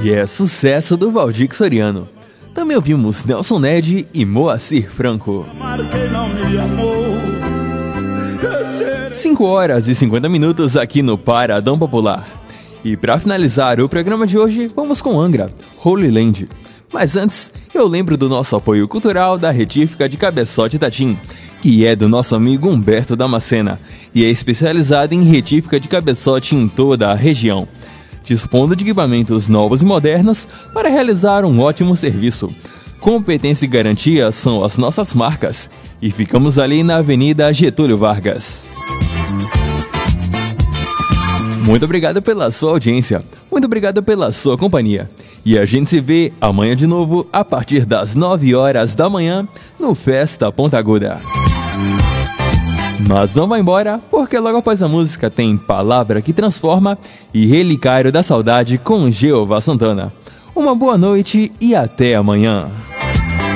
E é sucesso do Valdir Soriano. Também ouvimos Nelson Ned e Moacir Franco. 5 horas e 50 minutos aqui no Paradão Popular. E para finalizar o programa de hoje, vamos com Angra, Holy Land. Mas antes, eu lembro do nosso apoio cultural da Retífica de Cabeçote Itatim, que é do nosso amigo Humberto Damascena, e é especializada em retífica de cabeçote em toda a região, dispondo de equipamentos novos e modernos para realizar um ótimo serviço. Competência e garantia são as nossas marcas, e ficamos ali na Avenida Getúlio Vargas. Muito obrigado pela sua audiência, muito obrigado pela sua companhia. E a gente se vê amanhã de novo, a partir das 9 horas da manhã, no Festa Ponta Aguda. Mas não vá embora, porque logo após a música tem Palavra que Transforma e Relicário da Saudade com Jeová Santana. Uma boa noite e até amanhã.